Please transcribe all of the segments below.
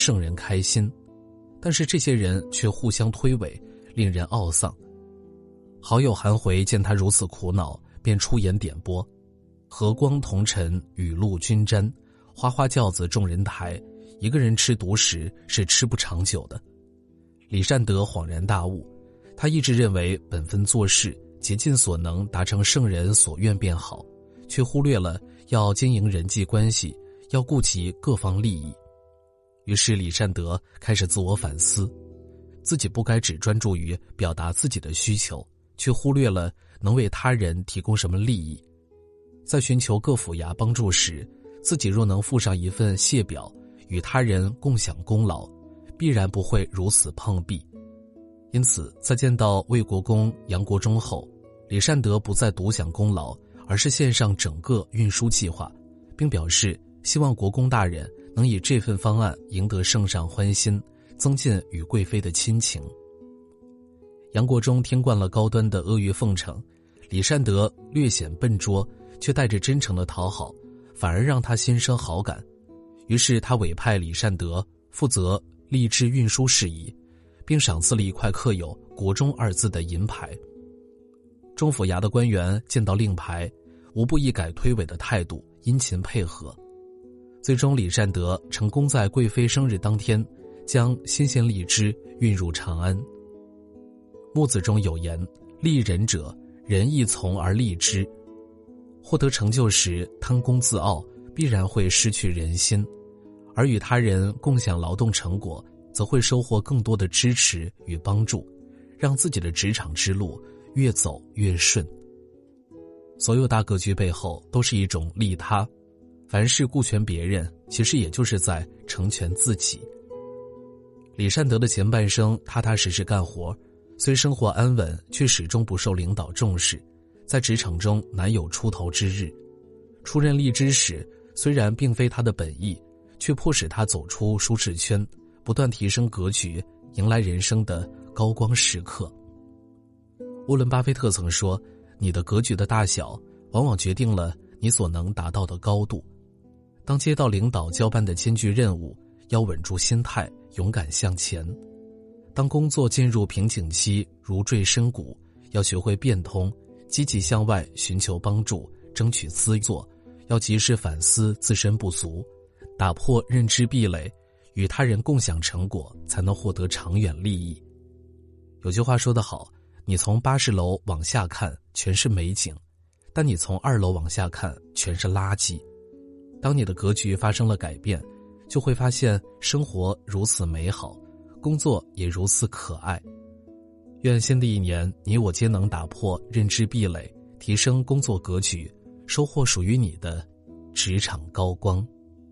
圣人开心，但是这些人却互相推诿，令人懊丧。好友韩回见他如此苦恼，便出言点拨：和光同尘，雨露均沾，花花轿子众人抬，一个人吃独食是吃不长久的。李善德恍然大悟，他一直认为本分做事，竭尽所能达成圣人所愿便好，却忽略了要经营人际关系，要顾及各方利益。于是李善德开始自我反思，自己不该只专注于表达自己的需求，却忽略了能为他人提供什么利益。在寻求各府衙帮助时，自己若能附上一份谢表，与他人共享功劳，必然不会如此碰壁。因此在见到魏国公杨国忠后，李善德不再独享功劳，而是献上整个运输计划，并表示希望国公大人能以这份方案赢得圣上欢心，增进与贵妃的亲情。杨国忠听惯了高端的阿谀奉承，李善德略显笨拙，却带着真诚的讨好，反而让他心生好感。于是他委派李善德负责吏治运输事宜，并赏赐了一块刻有国忠二字的银牌。中府衙的官员见到令牌，无不一改推诿的态度，殷勤配合。最终李善德成功在贵妃生日当天将新鲜荔枝运入长安。木子中有言：利人者，人亦从而利之。获得成就时贪功自傲，必然会失去人心，而与他人共享劳动成果，则会收获更多的支持与帮助，让自己的职场之路越走越顺。所有大格局背后都是一种利他，凡事顾全别人，其实也就是在成全自己。李善德的前半生踏踏实实干活，虽生活安稳，却始终不受领导重视，在职场中难有出头之日。出任吏治时，虽然并非他的本意，却迫使他走出舒适圈，不断提升格局，迎来人生的高光时刻。沃伦·巴菲特曾说，你的格局的大小往往决定了你所能达到的高度。当接到领导交办的艰巨任务，要稳住心态，勇敢向前。当工作进入瓶颈期，如坠深谷，要学会变通，积极向外寻求帮助，争取资助，要及时反思自身不足，打破认知壁垒，与他人共享成果，才能获得长远利益。有句话说得好，你从80楼往下看全是美景，但你从2楼往下看全是垃圾。当你的格局发生了改变，就会发现生活如此美好，工作也如此可爱。愿新的一年，你我皆能打破认知壁垒，提升工作格局，收获属于你的职场高光。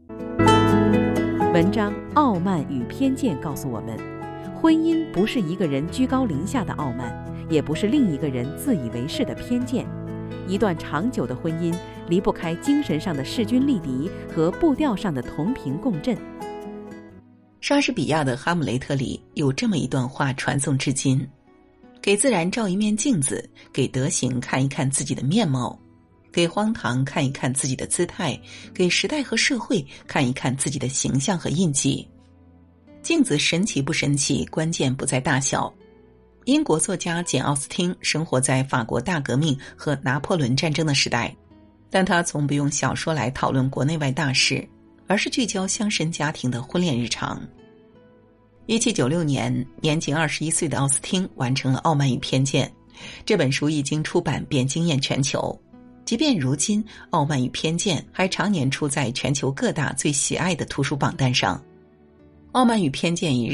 文章《傲慢与偏见》告诉我们，婚姻不是一个人居高临下的傲慢，也不是另一个人自以为是的偏见。一段长久的婚姻离不开精神上的势均力敌和步调上的同频共振。 莎士比亚的《哈姆雷特》里有这么一段话传颂至今：给自然照一面镜子，给德行看一看自己的面貌，给荒唐看一看自己的姿态，给时代和社会看一看自己的形象和印记。镜子神奇不神奇，关键不在大小。英国作家简·奥斯汀生活在法国大革命和拿破仑战争的时代，但他从不用小说来讨论国内外大事，而是聚焦乡绅家庭的婚恋日常。1796年，年仅21岁的奥斯汀完成了《傲慢与偏见》，这本书一经出版便惊艳全球。即便如今，《傲慢与偏见》还常年出在全球各大最喜爱的图书榜单上。《傲慢与偏见》一日